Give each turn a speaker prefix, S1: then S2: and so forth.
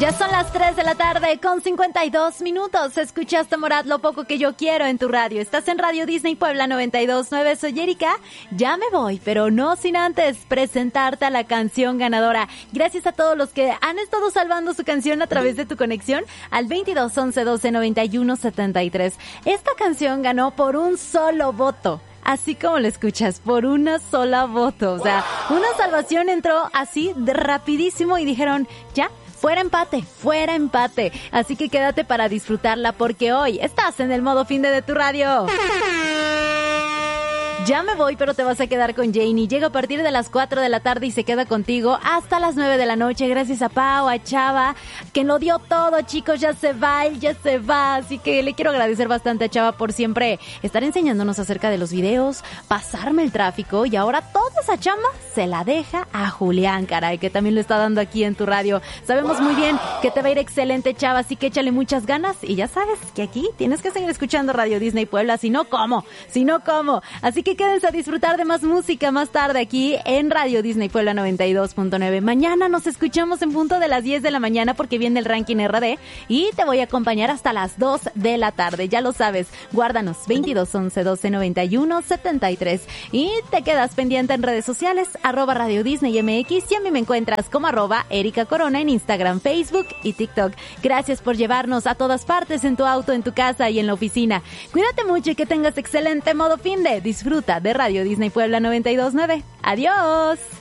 S1: Ya son las 3 de la tarde con 52 minutos. Escuchaste, Morat, Lo Poco Que Yo Quiero en tu radio. Estás en Radio Disney Puebla 92.9. Soy Erika. Ya me voy, pero no sin antes presentarte a la canción ganadora. Gracias a todos los que han estado salvando su canción a través de tu conexión al 22 11 12 91 73. Esta canción ganó por un solo voto. Así como lo escuchas, por una sola voto. O sea, una salvación entró así de rapidísimo y dijeron, ya, fuera empate. Así que quédate para disfrutarla porque hoy estás en el modo fin de tu radio. Ya me voy, pero te vas a quedar con Janie. Llega a partir de las 4 de la tarde y se queda contigo hasta las 9 de la noche. Gracias a Pau, a Chava, que lo dio todo, chicos. Ya se va, él ya se va. Así que le quiero agradecer bastante a Chava por siempre estar enseñándonos acerca de los videos, pasarme el tráfico. Y ahora toda esa chamba se la deja a Julián, caray, que también lo está dando aquí en tu radio. Sabemos muy bien que te va a ir excelente, Chava, así que échale muchas ganas. Y ya sabes que aquí tienes que seguir escuchando Radio Disney Puebla, si no, ¿cómo? Así que quédense a disfrutar de más música más tarde aquí en Radio Disney Puebla 92.9. Mañana nos escuchamos en punto de las 10 de la mañana porque viene el ranking RD y te voy a acompañar hasta las 2 de la tarde. Ya lo sabes, guárdanos 22 11 12 91 73 y te quedas pendiente en redes sociales @Radio Disney MX y a mí me encuentras como @Erika Corona en Instagram, Facebook y TikTok. Gracias por llevarnos a todas partes en tu auto, en tu casa y en la oficina. Cuídate mucho y que tengas excelente modo finde. Disfruta de Radio Disney Puebla 92.9. ¡Adiós!